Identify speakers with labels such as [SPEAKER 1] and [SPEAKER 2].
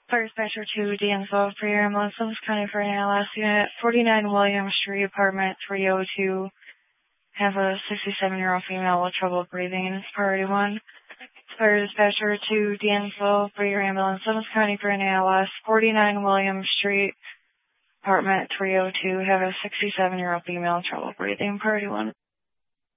[SPEAKER 1] Fire dispatcher to Dansville for your ambulance, Williams County for an ALS unit, 49 William Street, apartment 302. Have a 67-year-old female with trouble breathing, and it's priority 1. Fire dispatcher to Dansville for your ambulance, Williams County for an ALS, 49 William Street, apartment 302. Have a 67-year-old female with trouble breathing, priority 1.